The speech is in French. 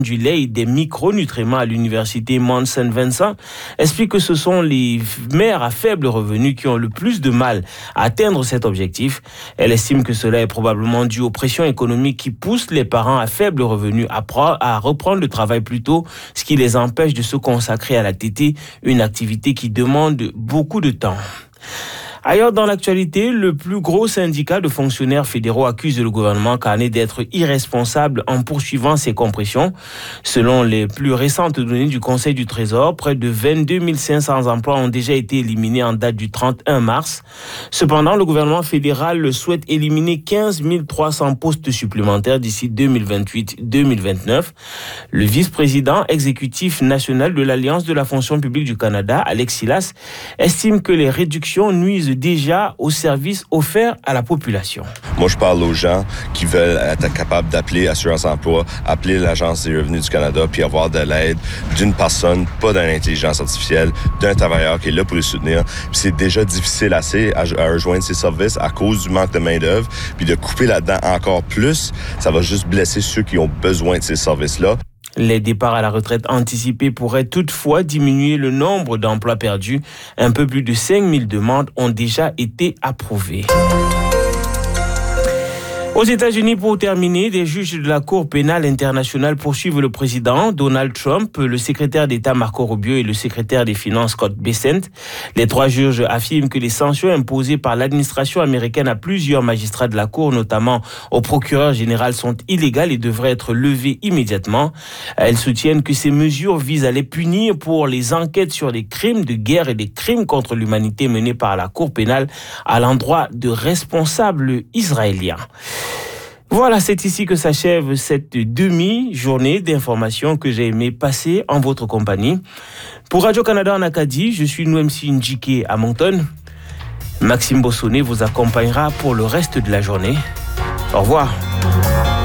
du lait et des micronutriments à l'université Mount St. Vincent explique que ce sont les mères à faible revenu qui ont le plus de mal à atteindre cet objectif. Elle estime que cela est probablement dû aux pressions économiques qui poussent les parents à faible revenu à reprendre le travail plus tôt, ce qui les empêche de se consacrer à la tétée, une activité qui demande beaucoup de temps. Ailleurs dans l'actualité, le plus gros syndicat de fonctionnaires fédéraux accuse le gouvernement canet d'être irresponsable en poursuivant ses compressions. Selon les plus récentes données du Conseil du Trésor, près de 22 500 emplois ont déjà été éliminés en date du 31 mars. Cependant, le gouvernement fédéral souhaite éliminer 15 300 postes supplémentaires d'ici 2028-2029. Le vice-président exécutif national de l'Alliance de la fonction publique du Canada, Alex Silas, estime que les réductions nuisent déjà aux services offerts à la population. Moi, je parle aux gens qui veulent être capables d'appeler Assurance Emploi, appeler l'Agence des revenus du Canada, puis avoir de l'aide d'une personne, pas d'une intelligence artificielle, d'un travailleur qui est là pour les soutenir. Puis c'est déjà difficile assez à rejoindre ces services à cause du manque de main-d'œuvre, puis de couper là-dedans encore plus, ça va juste blesser ceux qui ont besoin de ces services-là. Les départs à la retraite anticipés pourraient toutefois diminuer le nombre d'emplois perdus. Un peu plus de 5 000 demandes ont déjà été approuvées. Aux États-Unis, pour terminer, des juges de la Cour pénale internationale poursuivent le président Donald Trump, le secrétaire d'État Marco Rubio et le secrétaire des Finances Scott Bessent. Les trois juges affirment que les sanctions imposées par l'administration américaine à plusieurs magistrats de la Cour, notamment au procureur général, sont illégales et devraient être levées immédiatement. Elles soutiennent que ces mesures visent à les punir pour les enquêtes sur les crimes de guerre et les crimes contre l'humanité menés par la Cour pénale à l'endroit de responsables israéliens. Voilà, c'est ici que s'achève cette demi-journée d'informations que j'ai aimé passer en votre compagnie. Pour Radio-Canada en Acadie, je suis Nouemsi Njike à Moncton. Maxime Bossonnet vous accompagnera pour le reste de la journée. Au revoir.